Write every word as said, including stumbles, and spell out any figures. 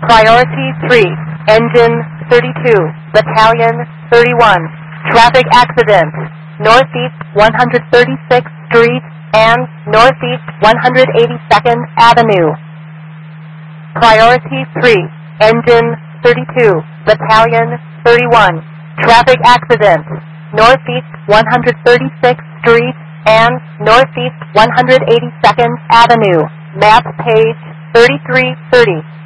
Priority three, Engine thirty-two, Battalion thirty-one. Traffic accident, Northeast one hundred thirty-sixth Street and Northeast one hundred eighty-second Avenue. Priority three, Engine thirty-two, Battalion thirty-one. Traffic accident, Northeast one hundred thirty-sixth Street and Northeast one hundred eighty-second Avenue. Map page thirty-three thirty.